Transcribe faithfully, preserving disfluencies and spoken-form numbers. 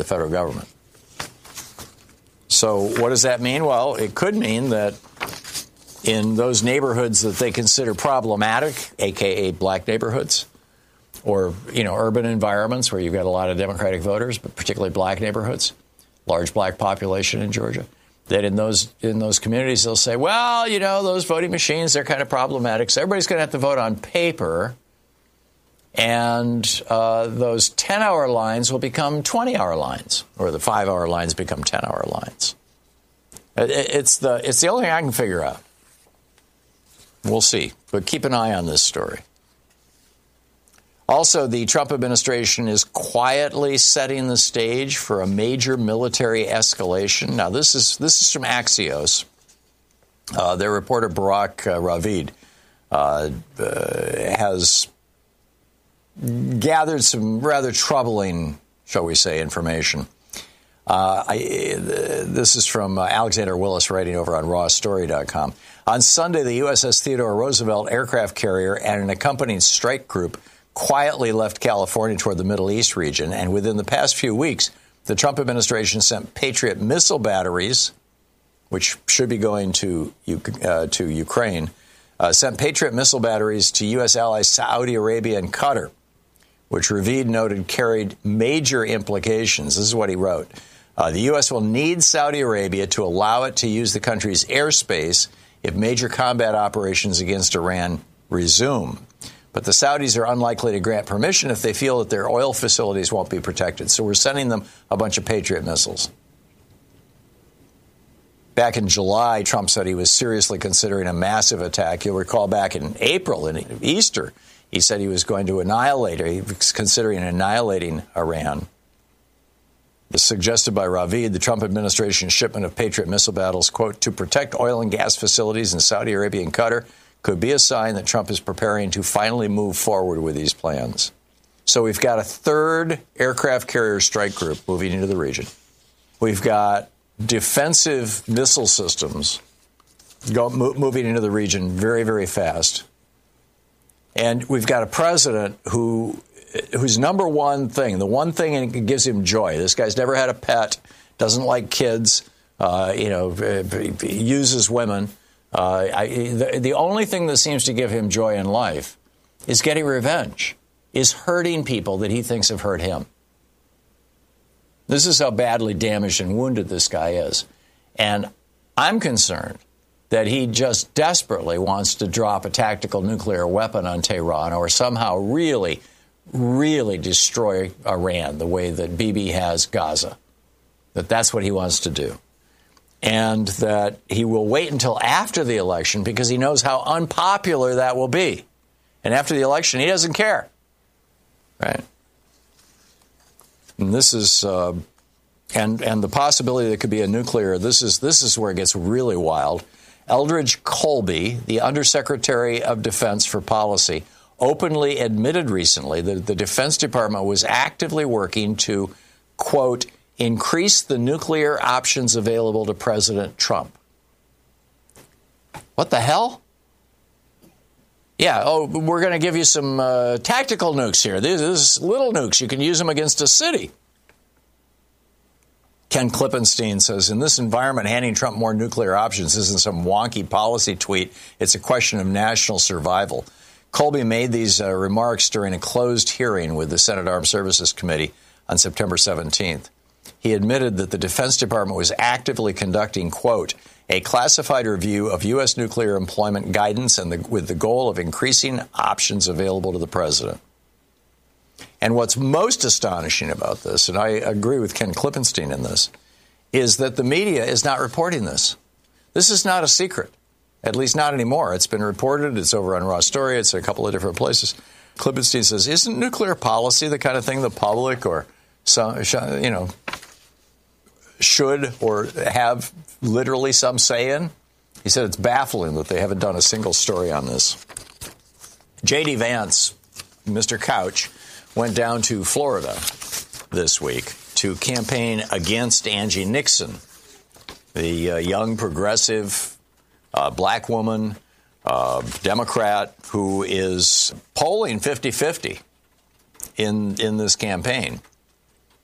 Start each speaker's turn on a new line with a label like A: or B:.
A: federal government. So what does that mean? Well, it could mean that in those neighborhoods that they consider problematic, a k a black neighborhoods, or, you know, urban environments where you've got a lot of Democratic voters, but particularly black neighborhoods, large black population in Georgia, that in those in those communities they'll say, well, you know, those voting machines, they're kind of problematic, so everybody's going to have to vote on paper, and uh, those ten-hour lines will become twenty-hour lines, or the five-hour lines become ten-hour lines. It, it's the it's the only thing I can figure out. We'll see, but keep an eye on this story. Also, the Trump administration is quietly setting the stage for a major military escalation. Now, this is this is from Axios. Uh, their reporter, Barak uh, Ravid, uh, uh, has gathered some rather troubling, shall we say, information. Uh, I, this is from uh, Alexander Willis, writing over on raw story dot com. On Sunday, the U S S Theodore Roosevelt aircraft carrier and an accompanying strike group quietly left California toward the Middle East region, and within the past few weeks, the Trump administration sent Patriot missile batteries, which should be going to uh, to Ukraine, uh, sent Patriot missile batteries to U S allies Saudi Arabia and Qatar, which Ravid noted carried major implications. This is what he wrote. Uh, the U S will need Saudi Arabia to allow it to use the country's airspace if major combat operations against Iran resume. But the Saudis are unlikely to grant permission if they feel that their oil facilities won't be protected. So we're sending them a bunch of Patriot missiles. Back in July, Trump said he was seriously considering a massive attack. You'll recall back in April, in Easter, he said he was going to annihilate, or he was considering annihilating Iran. As suggested by Ravid, the Trump administration's shipment of Patriot missile battles, quote, to protect oil and gas facilities in Saudi Arabia and Qatar could be a sign that Trump is preparing to finally move forward with these plans. So we've got a third aircraft carrier strike group moving into the region. We've got defensive missile systems go, mo- moving into the region very, very fast. And we've got a president who, whose number one thing, the one thing that gives him joy, this guy's never had a pet, doesn't like kids, uh, you know, uses women. Uh, I, the, the only thing that seems to give him joy in life is getting revenge, is hurting people that he thinks have hurt him. This is how badly damaged and wounded this guy is. And I'm concerned that he just desperately wants to drop a tactical nuclear weapon on Tehran, or somehow really, really destroy Iran the way that Bibi has Gaza. That that's what he wants to do. And that he will wait until after the election because he knows how unpopular that will be. And after the election, he doesn't care. Right? And this is, uh, and and the possibility that could be a nuclear, this is this is where it gets really wild. Eldridge Colby, the Undersecretary of Defense for Policy, openly admitted recently that the Defense Department was actively working to, quote, increase the nuclear options available to President Trump. What the hell? Yeah, oh, we're going to give you some uh, tactical nukes here. These are little nukes. You can use them against a city. Ken Klippenstein says, in this environment, handing Trump more nuclear options isn't some wonky policy tweet. It's a question of national survival. Colby made these uh, remarks during a closed hearing with the Senate Armed Services Committee on September seventeenth. He admitted that the Defense Department was actively conducting, quote, a classified review of U S nuclear employment guidance and the, with the goal of increasing options available to the president. And what's most astonishing about this, and I agree with Ken Klippenstein in this, is that the media is not reporting this. This is not a secret, at least not anymore. It's been reported. It's over on Raw Story. It's a couple of different places. Klippenstein says, isn't nuclear policy the kind of thing the public or some, you know, should or have literally some say in? He said it's baffling that they haven't done a single story on this. J D. Vance, Mister Couch, went down to Florida this week to campaign against Angie Nixon, the uh, young progressive uh, black woman, uh, Democrat, who is polling fifty-fifty in, in this campaign.